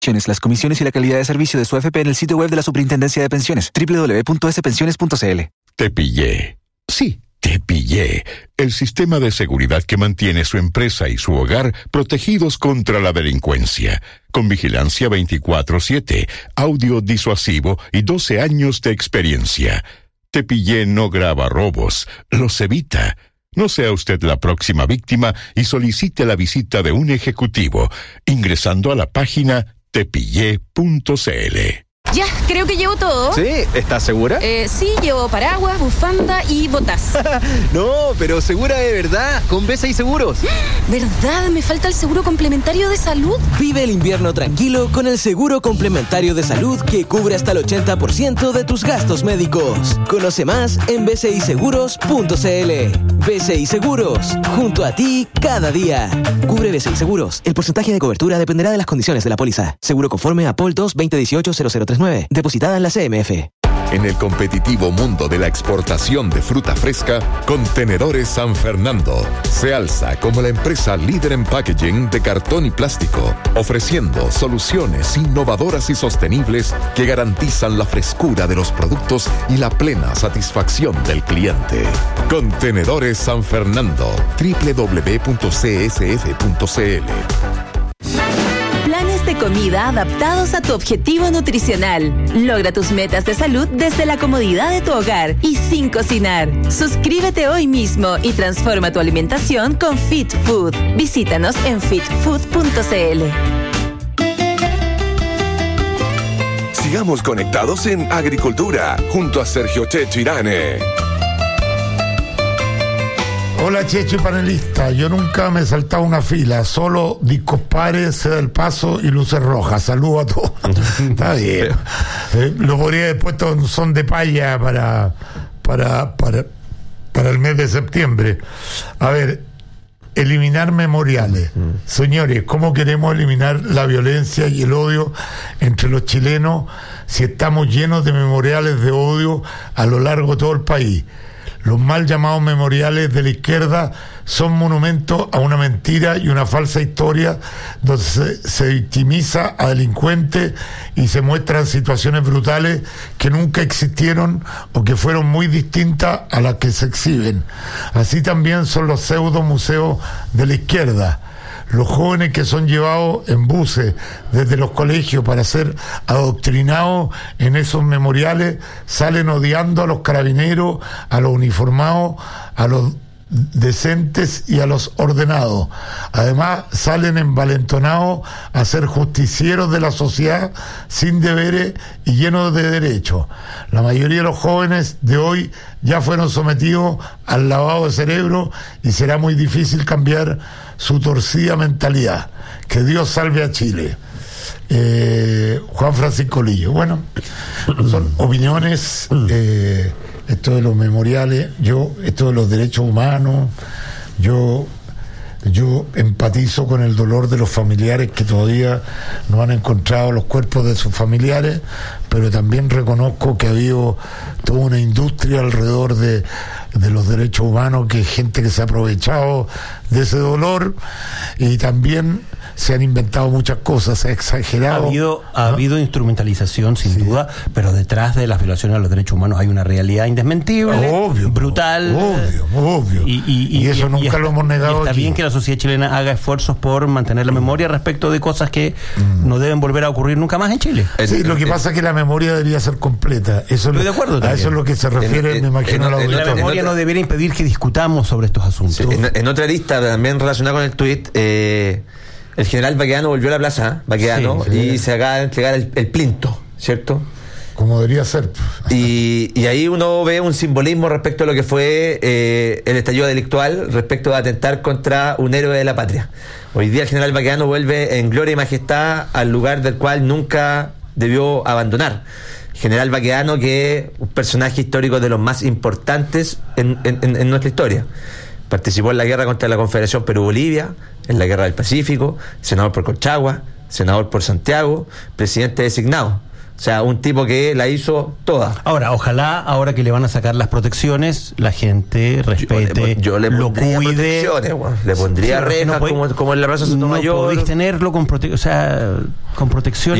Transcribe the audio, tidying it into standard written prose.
Las comisiones y la calidad de servicio de su AFP en el sitio web de la Superintendencia de Pensiones, www.spensiones.cl. Te pillé. Sí, te pillé. El sistema de seguridad que mantiene su empresa y su hogar protegidos contra la delincuencia. Con vigilancia 24/7, audio disuasivo y 12 años de experiencia. Te pillé no graba robos, los evita. No sea usted la próxima víctima y solicite la visita de un ejecutivo ingresando a la página tepillé.cl. Ya, creo que llevo todo. ¿Sí? ¿Estás segura? Sí, llevo paraguas, bufanda y botas. No, pero segura de verdad, con BCI Seguros. ¿Verdad? Me falta el seguro complementario de salud. Vive el invierno tranquilo con el seguro complementario de salud que cubre hasta el 80% de tus gastos médicos. Conoce más en bciseguros.cl. BCI Seguros, junto a ti cada día. Cubre BCI Seguros. El porcentaje de cobertura dependerá de las condiciones de la póliza. Seguro conforme a POL 2 2018-0039. Depositada en la CMF. En el competitivo mundo de la exportación de fruta fresca, Contenedores San Fernando se alza como la empresa líder en packaging de cartón y plástico, ofreciendo soluciones innovadoras y sostenibles que garantizan la frescura de los productos y la plena satisfacción del cliente. Contenedores San Fernando, www.csf.cl. Planes de comida adaptados a tu objetivo nutricional. Logra tus metas de salud desde la comodidad de tu hogar y sin cocinar. Suscríbete hoy mismo y transforma tu alimentación con Fit Food. Visítanos en fitfood.cl. Sigamos conectados en Agricultura junto a Sergio Checho Irane. Hola Checho y panelista, yo nunca me he saltado una fila, solo discos pares, ceda el paso y luces rojas. Saludos a todos. Está bien. Lo podría haber puesto en son de paya para el mes de septiembre. A ver, eliminar memoriales. Señores, ¿cómo queremos eliminar la violencia y el odio entre los chilenos si estamos llenos de memoriales de odio a lo largo de todo el país? Los mal llamados memoriales de la izquierda son monumentos a una mentira y una falsa historia donde se victimiza a delincuentes y se muestran situaciones brutales que nunca existieron o que fueron muy distintas a las que se exhiben. Así también son los pseudo museos de la izquierda. Los jóvenes que son llevados en buses desde los colegios para ser adoctrinados en esos memoriales salen odiando a los carabineros, a los uniformados, a los decentes y a los ordenados. Además salen envalentonados a ser justicieros de la sociedad sin deberes y llenos de derechos. La mayoría de los jóvenes de hoy ya fueron sometidos al lavado de cerebro y será muy difícil cambiar su torcida mentalidad. Que Dios salve a Chile. Juan Francisco Lillo. Bueno, son opiniones. Esto de los memoriales, esto de los derechos humanos, yo empatizo con el dolor de los familiares que todavía no han encontrado los cuerpos de sus familiares, pero también reconozco que ha habido toda una industria alrededor de los derechos humanos, que hay gente que se ha aprovechado de ese dolor, y también se han inventado muchas cosas, se ha exagerado. Ha habido instrumentalización, sin duda, pero detrás de las violaciones a los derechos humanos hay una realidad indesmentible, brutal. Obvio. Y eso nunca lo hemos negado. Y está aquí bien que la sociedad chilena haga esfuerzos por mantener la memoria respecto de cosas que no deben volver a ocurrir nunca más en Chile. Sí, lo que pasa es que la memoria debería ser completa. Estoy de acuerdo también. A eso es lo que se refiere, me imagino, la auditoría. La memoria no debería impedir que discutamos sobre estos asuntos. Sí, en otra lista también relacionada con el tuit, el general Baquedano volvió a la plaza Baquedano y se acaba de entregar el plinto, ¿cierto? Como debería ser. Y ahí uno ve un simbolismo respecto a lo que fue el estallido delictual, respecto de atentar contra un héroe de la patria. Hoy día el general Baquedano vuelve en gloria y majestad al lugar del cual nunca debió abandonar. General Baquedano, que es un personaje histórico de los más importantes en nuestra historia. Participó en la guerra contra la Confederación Perú-Bolivia, en la guerra del Pacífico, senador por Colchagua, senador por Santiago, presidente designado. O sea, un tipo que la hizo toda. Ahora, ojalá, ahora que le van a sacar las protecciones, la gente respete, yo le lo cuide. Le pondría rejas como en la Plaza Sotomayor. No podéis tenerlo con protección.